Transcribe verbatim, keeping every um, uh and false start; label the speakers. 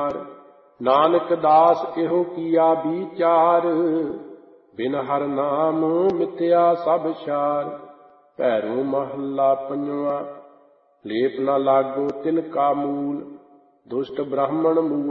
Speaker 1: ਮਾਰ। ਨਾਨਕ ਦਾਸ ਇਹੋ ਕੀਆ ਵਿਚਾਰ, ਬਿਨ ਹਰ ਨਾਮ ਮਿਥਿਆ ਸਭ ਛਾਰ। ਭੈਰੋ ਮਹੱਲਾ ਪੰਜਵਾਂ। ਲੇਪ ਨਾ ਲਾਗੋ ਤਿਨ ਕਾ ਮੂਲ, ਦੁਸ਼ਟ ਬ੍ਰਾਹਮਣ ਮੂਆ